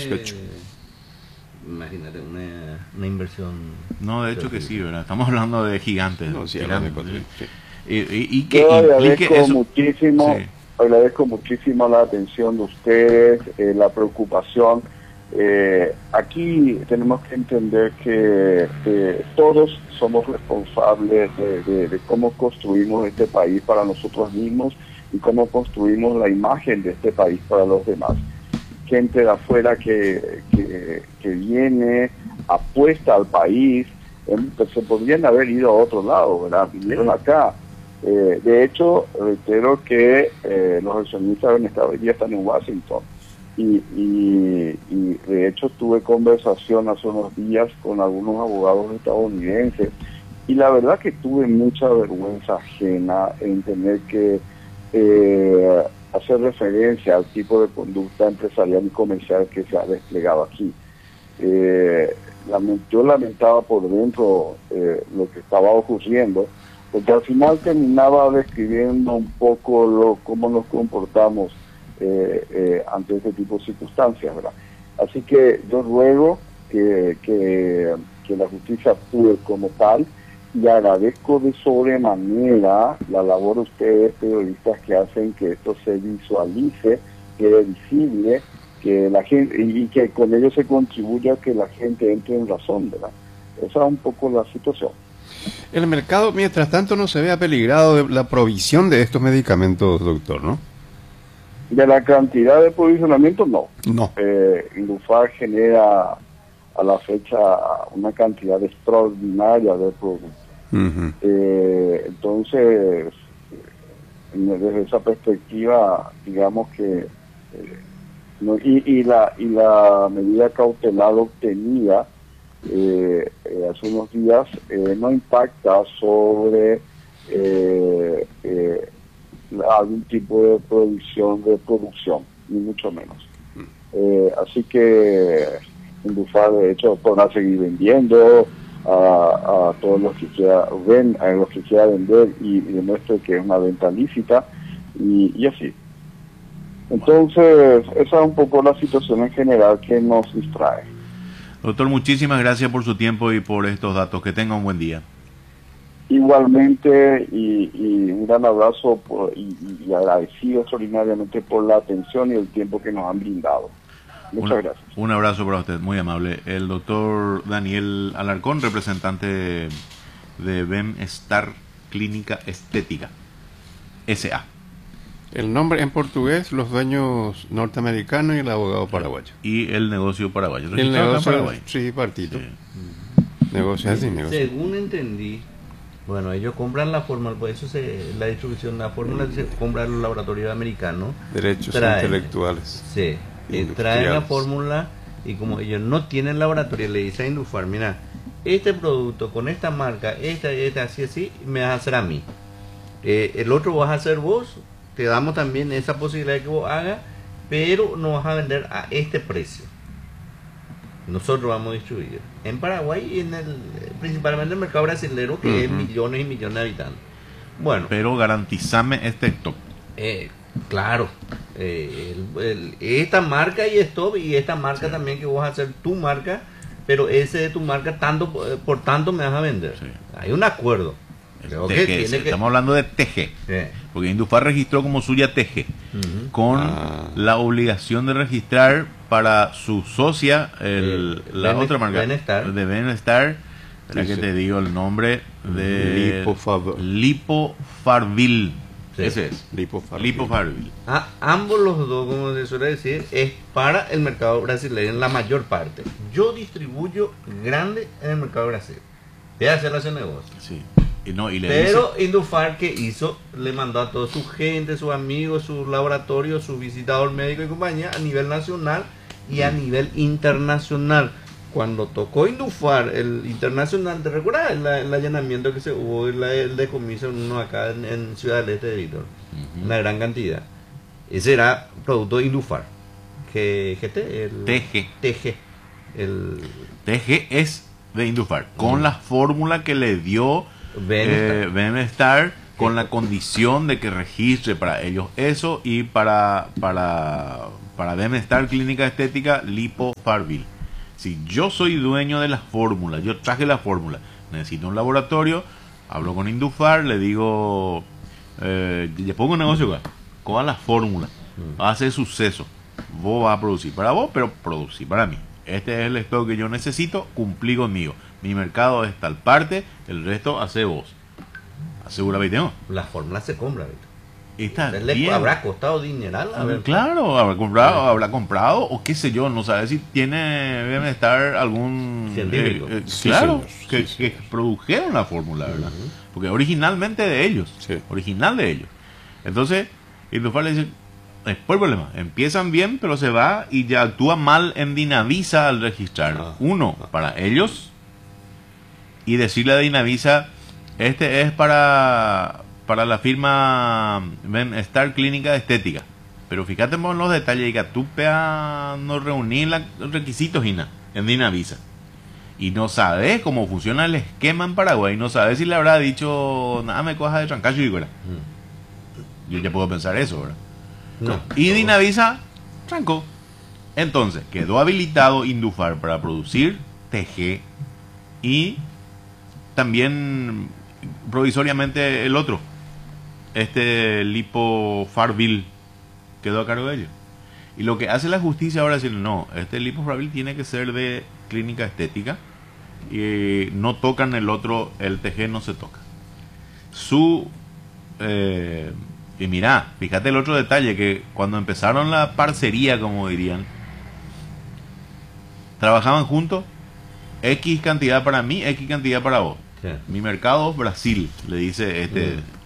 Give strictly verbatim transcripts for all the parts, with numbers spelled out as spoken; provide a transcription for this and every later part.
satisfecho. Imagínate, una, una inversión. No, de hecho que sí, ¿verdad? Estamos hablando de gigantes. No, sí, gigantes, hablando de ¿sí? sí. Y, y, y que Yo implique agradezco eso. muchísimo, Sí. agradezco muchísimo la atención de ustedes, eh, la preocupación. Eh, aquí tenemos que entender que eh, todos somos responsables de, de, de cómo construimos este país para nosotros mismos y cómo construimos la imagen de este país para los demás. Gente de afuera que, que, que viene, apuesta al país, eh, pues se podrían haber ido a otro lado, ¿verdad? Vinieron acá. Eh, de hecho, reitero que eh, los accionistas de Bienestar hoy día están en Washington. Y, y, y de hecho tuve conversación hace unos días con algunos abogados estadounidenses y la verdad que tuve mucha vergüenza ajena en tener que eh, hacer referencia al tipo de conducta empresarial y comercial que se ha desplegado aquí. Eh, lament, yo lamentaba por dentro eh, lo que estaba ocurriendo, porque al final terminaba describiendo un poco lo, cómo nos comportamos Eh, eh, ante ese tipo de circunstancias, ¿verdad? Así que yo ruego que, que, que la justicia actúe como tal y agradezco de sobremanera la labor de ustedes periodistas que hacen que esto se visualice, quede visible, que la gente y que con ello se contribuya a que la gente entre en razón, ¿verdad? Esa es un poco la situación. El mercado, mientras tanto, no se ve apeligrado de la provisión de estos medicamentos, doctor, ¿no? De la cantidad de provisionamiento, no. No. Eh, Indufar genera a la fecha una cantidad extraordinaria de productos. Uh-huh. Eh, entonces, desde esa perspectiva, digamos que eh, no, y, y la y la medida cautelar obtenida eh, eh, hace unos días eh, no impacta sobre eh, eh, algún tipo de producción de producción, ni mucho menos. Eh, así que Indufar, de hecho, podrá seguir vendiendo a, a todos los que quiera ven, a los que quiera vender y, y demuestre que es una venta lícita y, y así. Entonces, esa es un poco la situación en general que nos distrae. Doctor, muchísimas gracias por su tiempo y por estos datos. Que tenga un buen día. Igualmente, y, y un gran abrazo por, y, y agradecido extraordinariamente por la atención y el tiempo que nos han brindado. Muchas un, gracias. Un abrazo para usted, muy amable. El doctor Daniel Alarcón, representante de Bem-Estar Clínica Estética, S A El nombre en portugués, los dueños norteamericanos y el abogado paraguayo. Y el negocio paraguayo. El negocio, Paraguay. sí, partito. Sí. Negocio así, negocio. Según entendí, bueno, ellos compran la fórmula, por eso se, la distribución, la fórmula se compra los laboratorios americanos. Derechos traen, intelectuales. Sí, eh, traen la fórmula y como ellos no tienen laboratorio, le dice a Indufar, mira, este producto con esta marca, esta, esta, así, así, me vas a hacer a mí. Eh, el otro vas a hacer vos, te damos también esa posibilidad de que vos hagas, pero no vas a vender a este precio. Nosotros vamos a distribuir en Paraguay y en el principalmente en el mercado brasilero, que uh-huh. es millones y millones de habitantes. Bueno, pero garantizame este stop. Eh, claro, eh, el, el, esta marca y stop y esta marca sí. también que vas a hacer tu marca, pero ese de tu marca tanto por tanto me vas a vender. Sí. Hay un acuerdo. Creo que tiene que... Estamos hablando de T G, sí. porque Indufar registró como suya T G, uh-huh. con ah. la obligación de registrar para su socia el, eh, la ben, otra marca Bienestar. de Bienestar, para que sí. te digo el nombre de Lipofab... Lipofarvil. Sí. Ese es Lipofarvil. Lipofarvil. Ah, ambos los dos, como se suele decir, es para el mercado brasileño en la mayor parte. Yo distribuyo grande en el mercado brasileño. Voy a hacer ese negocio. Sí. Y no, y le Pero dice... Indufar, que hizo, le mandó a toda su gente, sus amigos, sus laboratorios, su visitador médico y compañía a nivel nacional y a nivel internacional. Cuando tocó Indufar, el internacional, ¿te recuerdas el, el allanamiento que se hubo, el, el decomiso en uno acá en, en Ciudad del Este de Víctor? Uh-huh. Una gran cantidad. Ese era producto de Indufar. G T, el T G. T G. El T G es de Indufar, con uh-huh. la fórmula que le dio Bienestar. Eh, Bienestar con la condición de que registre para ellos eso y para para para Bemestar Clínica Estética Lipo-Farvil. Si yo soy dueño de la fórmula, yo traje la fórmula, necesito un laboratorio, hablo con Indufar, le digo, eh, le pongo un negocio acá, con la fórmula, hace suceso, vos vas a producir para vos, pero producir para mí. Este es el stock que yo necesito, cumplí conmigo. Mi mercado es tal parte, el resto hace vos. Asegura, ¿no? La fórmula se compra, ¿viste? Está le bien. Habrá costado dineral. A ver, claro, habrá comprado, sí. habrá comprado, o qué sé yo, no sabe si tiene Bemestar algún científico. Eh, eh, sí, claro, sí, que, sí. que produjeron la fórmula, ¿verdad? Uh-huh. Porque originalmente de ellos, sí. original de ellos. Entonces, Indufar le dice, después el problema, empiezan bien, pero se va y ya actúa mal en Dinavisa al registrar. Ah. Uno, ah. para ellos, y decirle a Dinavisa, este es para para la firma Bemestar Clínica Estética. Pero fíjate en los detalles, que tú no reunís los requisitos Ina, en Dinavisa. Y no sabes cómo funciona el esquema en Paraguay. No sabes si le habrá dicho, nada me coja de trancacho y fuera. Mm. Yo ya puedo pensar eso, ¿verdad? No. Y Dinavisa trancó. Entonces, quedó habilitado Indufar para producir T G y también provisoriamente el otro, este Lipo-Farvil, quedó a cargo de ellos. Y lo que hace la justicia ahora es decir, no, este Lipo-Farvil tiene que ser de clínica estética y no tocan el otro, el T G no se toca. Su eh, y mirá, fíjate el otro detalle, que cuando empezaron la parcería, como dirían, trabajaban juntos, X cantidad para mí, X cantidad para vos. Sí. Mi mercado es Brasil, le dice este. Mm.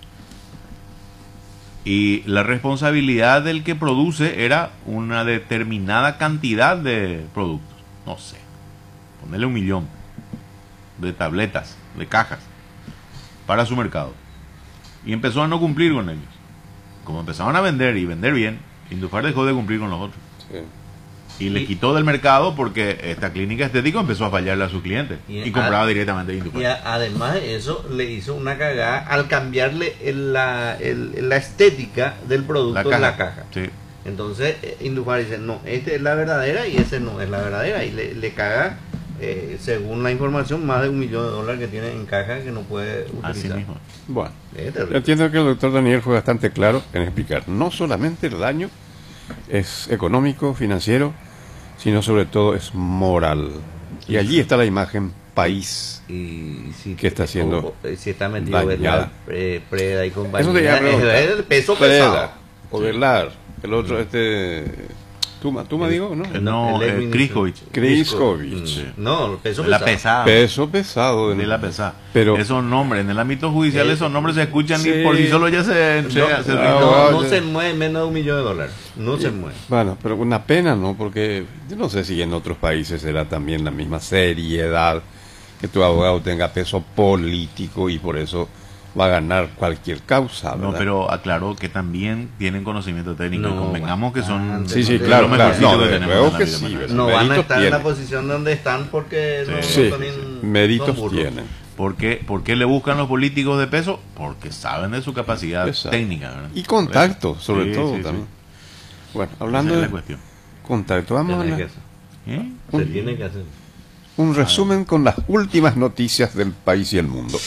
Y la responsabilidad del que produce era una determinada cantidad de productos. No sé, ponerle un millón de tabletas, de cajas, para su mercado. Y empezó a no cumplir con ellos. Como empezaron a vender y vender bien, Indufar dejó de cumplir con los otros. Sí. Y le y, quitó del mercado porque esta clínica estética empezó a fallarle a sus clientes y, y compraba a, directamente de Indufar. Y a, además eso le hizo una cagada al cambiarle el, la, el, la estética del producto en la caja. Sí. Entonces Indufar dice, no, esta es la verdadera y ese no es la verdadera. Y le, le caga, eh, según la información, más de un millón de dólares que tiene en caja que no puede utilizar. Así mismo. Bueno, entiendo que el doctor Daniel fue bastante claro en explicar no solamente el daño es económico, financiero, sino sobre todo es moral. Y allí está la imagen país y si que está siendo o, si está metido Velar, pre, Preda y compañía. Eso te llama es el peso Preda, pesado. O Velar, el otro, este... Tuma, Tuma el, digo, ¿no? No, eh, Kriskovic. Kriskovic. Sí. No, el peso la pesado. pesada. Peso pesado. De, de la pesada. Pero esos nombres, en el ámbito judicial, eh, esos nombres se escuchan sí. y por sí solo ya se... No, se, se no, no, no se mueve menos de un millón de dólares. No y, se mueve. Bueno, pero una pena, ¿no? Porque yo no sé si en otros países será también la misma seriedad, que tu abogado tenga peso político y por eso va a ganar cualquier causa, ¿verdad? No, pero aclaró que también tienen conocimiento técnico. No, y convengamos que son... Sí, sí, claro, claro. No, que tenemos que sí, no van a estar tienen. en la posición donde están porque sí. no, Sí, no sí, sí. méritos tienen. ¿Por qué, ¿Por qué le buscan los políticos de peso? Porque saben de su capacidad Exacto. técnica, ¿verdad? Y contacto, sobre sí, todo sí, también. Sí. Bueno, hablando Esa de es la cuestión. Contacto, vamos a la... ¿Eh? Se un, tiene que hacer. Un resumen con las últimas noticias del país y el mundo.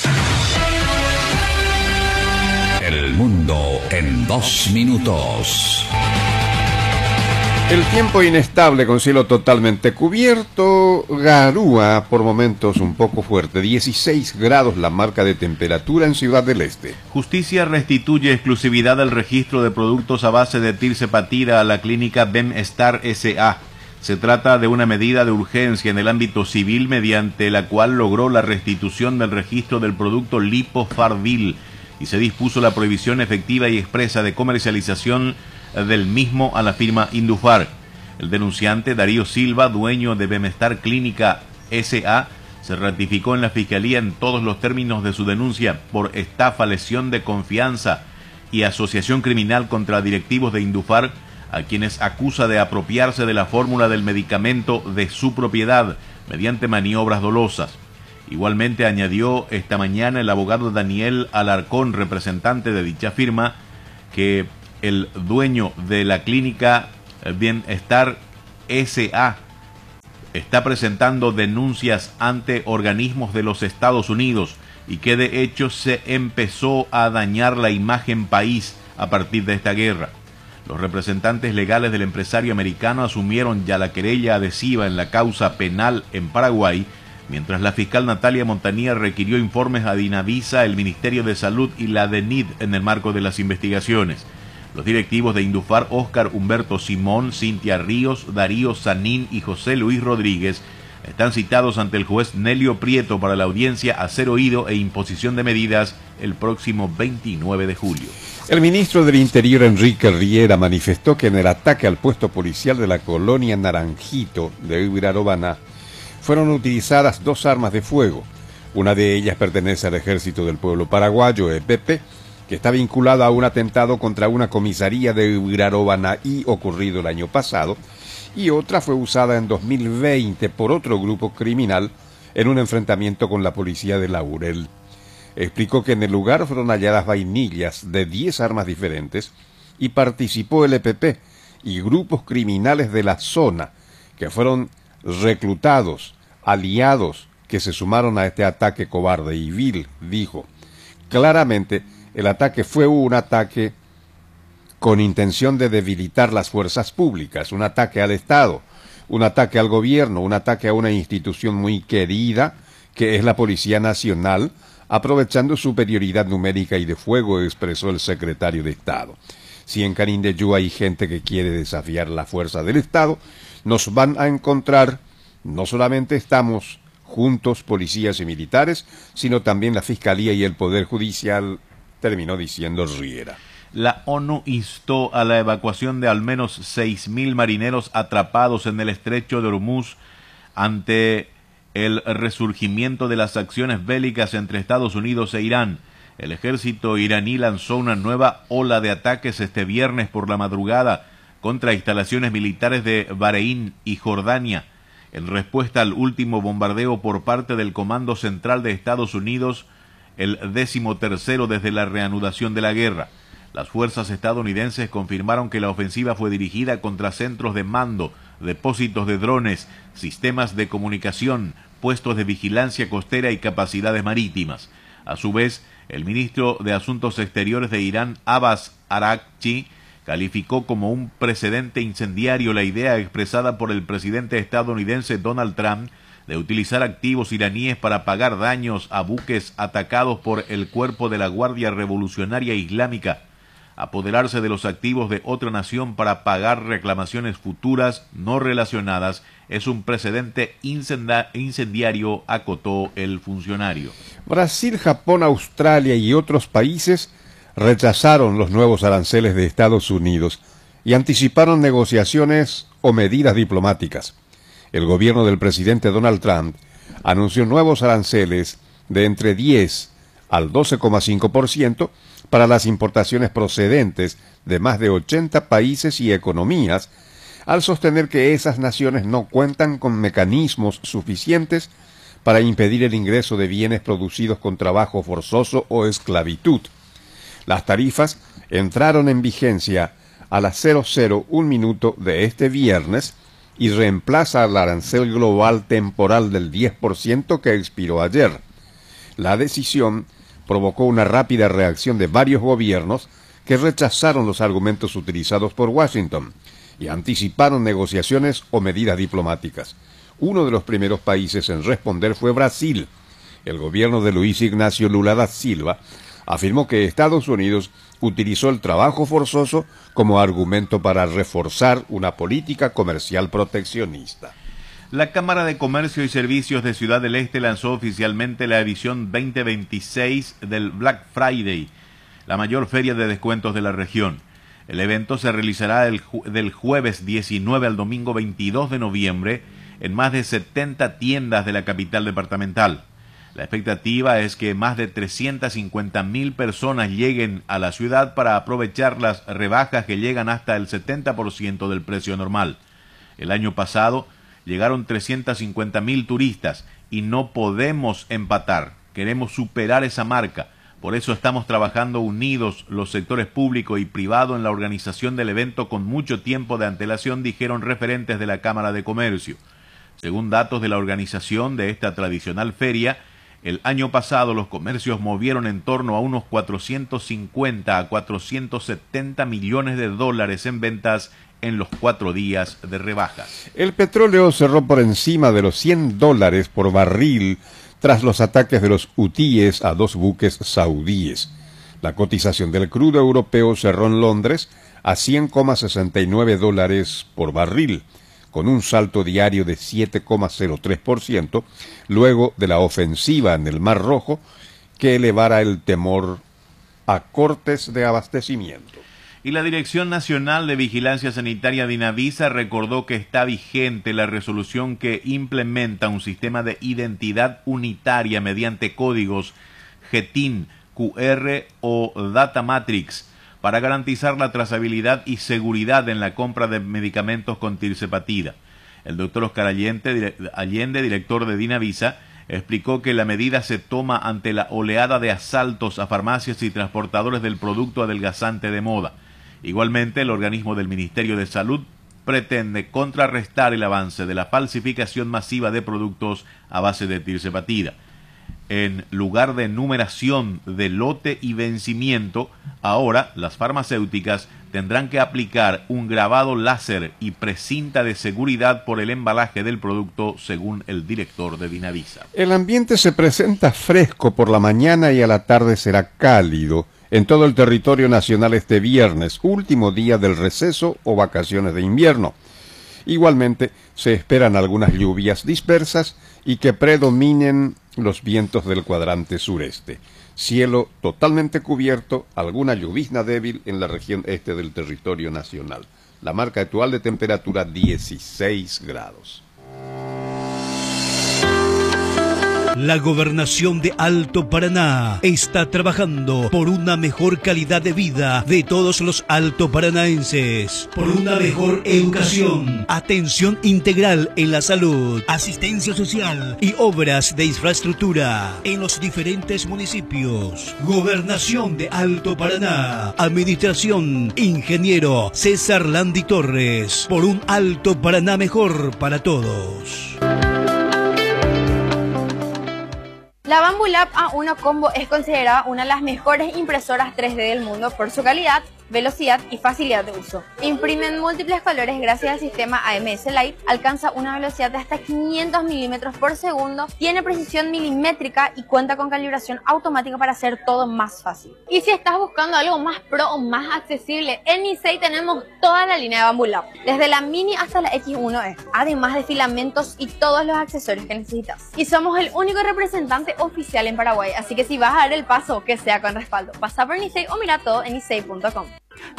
El mundo en dos minutos. El tiempo inestable con cielo totalmente cubierto, garúa por momentos un poco fuerte, dieciséis grados la marca de temperatura en Ciudad del Este. Justicia restituye exclusividad del registro de productos a base de tirsepatida a la clínica Bemestar S A Se trata de una medida de urgencia en el ámbito civil mediante la cual logró la restitución del registro del producto Lipo-Farvil y se dispuso la prohibición efectiva y expresa de comercialización del mismo a la firma Indufar. El denunciante Darío Silva, dueño de Bemestar Clínica S A, se ratificó en la Fiscalía en todos los términos de su denuncia por estafa, lesión de confianza y asociación criminal contra directivos de Indufar, a quienes acusa de apropiarse de la fórmula del medicamento de su propiedad mediante maniobras dolosas. Igualmente añadió esta mañana el abogado Daniel Alarcón, representante de dicha firma, que el dueño de la clínica Bienestar S A está presentando denuncias ante organismos de los Estados Unidos y que de hecho se empezó a dañar la imagen país a partir de esta guerra. Los representantes legales del empresario americano asumieron ya la querella adhesiva en la causa penal en Paraguay, mientras la fiscal Natalia Montañía requirió informes a Dinavisa, el Ministerio de Salud y la D E N I D en el marco de las investigaciones. Los directivos de Indufar, Óscar Humberto Simón, Cintia Ríos, Darío Sanín y José Luis Rodríguez, están citados ante el juez Nelio Prieto para la audiencia a ser oído e imposición de medidas el próximo veintinueve de julio. El ministro del Interior, Enrique Riera, manifestó que en el ataque al puesto policial de la colonia Naranjito de Ugrarobana fueron utilizadas dos armas de fuego. Una de ellas pertenece al Ejército del Pueblo Paraguayo, E P P, que está vinculado a un atentado contra una comisaría de Ugrarobanaí ocurrido el año pasado, y otra fue usada en dos mil veinte por otro grupo criminal en un enfrentamiento con la policía de Laurel. Explicó que en el lugar fueron halladas vainillas de diez armas diferentes y participó el E P P y grupos criminales de la zona que fueron reclutados, aliados que se sumaron a este ataque cobarde y vil, dijo. Claramente, el ataque fue un ataque con intención de debilitar las fuerzas públicas, un ataque al Estado, un ataque al gobierno, un ataque a una institución muy querida, que es la Policía Nacional, aprovechando superioridad numérica y de fuego, expresó el secretario de Estado. Si en Canindeyú hay gente que quiere desafiar la fuerza del Estado, nos van a encontrar, no solamente estamos juntos policías y militares, sino también la Fiscalía y el Poder Judicial, terminó diciendo Riera. La ONU instó a la evacuación de al menos seis mil marineros atrapados en el estrecho de Hormuz ante el resurgimiento de las acciones bélicas entre Estados Unidos e Irán. El ejército iraní lanzó una nueva ola de ataques este viernes por la madrugada contra instalaciones militares de Bahrein y Jordania, en respuesta al último bombardeo por parte del Comando Central de Estados Unidos, el décimo tercero desde la reanudación de la guerra. Las fuerzas estadounidenses confirmaron que la ofensiva fue dirigida contra centros de mando, depósitos de drones, sistemas de comunicación, puestos de vigilancia costera y capacidades marítimas. A su vez, el ministro de Asuntos Exteriores de Irán, Abbas Araghchi, calificó como un precedente incendiario la idea expresada por el presidente estadounidense Donald Trump de utilizar activos iraníes para pagar daños a buques atacados por el cuerpo de la Guardia Revolucionaria Islámica. Apoderarse de los activos de otra nación para pagar reclamaciones futuras no relacionadas es un precedente incendiario, acotó el funcionario. Brasil, Japón, Australia y otros países rechazaron los nuevos aranceles de Estados Unidos y anticiparon negociaciones o medidas diplomáticas. El gobierno del presidente Donald Trump anunció nuevos aranceles de entre diez al doce coma cinco por ciento para las importaciones procedentes de más de ochenta países y economías, al sostener que esas naciones no cuentan con mecanismos suficientes para impedir el ingreso de bienes producidos con trabajo forzoso o esclavitud. Las tarifas entraron en vigencia a las cero cero un minuto de este viernes y reemplaza al arancel global temporal del diez por ciento que expiró ayer. La decisión provocó una rápida reacción de varios gobiernos que rechazaron los argumentos utilizados por Washington y anticiparon negociaciones o medidas diplomáticas. Uno de los primeros países en responder fue Brasil. El gobierno de Luis Ignacio Lula da Silva afirmó que Estados Unidos utilizó el trabajo forzoso como argumento para reforzar una política comercial proteccionista. La Cámara de Comercio y Servicios de Ciudad del Este lanzó oficialmente la edición veinte veintiséis del Black Friday, la mayor feria de descuentos de la región. El evento se realizará el ju- del jueves diecinueve al domingo veintidós de noviembre en más de setenta tiendas de la capital departamental. La expectativa es que más de trescientas cincuenta mil personas lleguen a la ciudad para aprovechar las rebajas que llegan hasta el setenta por ciento del precio normal. El año pasado llegaron trescientas cincuenta mil turistas y no podemos empatar. Queremos superar esa marca. Por eso estamos trabajando unidos los sectores público y privado en la organización del evento con mucho tiempo de antelación, dijeron referentes de la Cámara de Comercio. Según datos de la organización de esta tradicional feria, el año pasado los comercios movieron en torno a unos cuatrocientos cincuenta a cuatrocientos setenta millones de dólares en ventas en los cuatro días de rebajas. El petróleo cerró por encima de los cien dólares por barril tras los ataques de los hutíes a dos buques saudíes. La cotización del crudo europeo cerró en Londres a cien coma sesenta y nueve dólares por barril, con un salto diario de siete coma cero tres por ciento, luego de la ofensiva en el Mar Rojo que elevara el temor a cortes de abastecimiento. Y la Dirección Nacional de Vigilancia Sanitaria Dinavisa recordó que está vigente la resolución que implementa un sistema de identidad unitaria mediante códigos G E T I N, Q R o Data Matrix para garantizar la trazabilidad y seguridad en la compra de medicamentos con tirzepatida. El doctor Oscar Allende, Allende, director de Dinavisa, explicó que la medida se toma ante la oleada de asaltos a farmacias y transportadores del producto adelgazante de moda. Igualmente, el organismo del Ministerio de Salud pretende contrarrestar el avance de la falsificación masiva de productos a base de tirzepatida. En lugar de numeración de lote y vencimiento, ahora las farmacéuticas tendrán que aplicar un grabado láser y precinta de seguridad por el embalaje del producto, según el director de Dinavisa. El ambiente se presenta fresco por la mañana y a la tarde será cálido en todo el territorio nacional este viernes, último día del receso o vacaciones de invierno. Igualmente, se esperan algunas lluvias dispersas y que predominen los vientos del cuadrante sureste. Cielo totalmente cubierto, alguna llovizna débil en la región este del territorio nacional. La marca actual de temperatura dieciséis grados. La Gobernación de Alto Paraná está trabajando por una mejor calidad de vida de todos los altoparanaenses, por una mejor educación, atención integral en la salud, asistencia social y obras de infraestructura en los diferentes municipios. Gobernación de Alto Paraná, Administración, Ingeniero César Landi Torres, por un Alto Paraná mejor para todos. La Bambu Lab A uno Combo es considerada una de las mejores impresoras tres D del mundo por su calidad, velocidad y facilidad de uso. Imprime en múltiples colores gracias al sistema A M S Light, alcanza una velocidad de hasta quinientos milímetros por segundo, tiene precisión milimétrica y cuenta con calibración automática para hacer todo más fácil. Y si estás buscando algo más pro o más accesible, en Nisei tenemos toda la línea de Bambu Lab, desde la Mini hasta la X uno E, además de filamentos y todos los accesorios que necesitas. Y somos el único representante oficial en Paraguay, así que si vas a dar el paso, que sea con respaldo. Pasa por Nisei o mira todo en nisei punto com.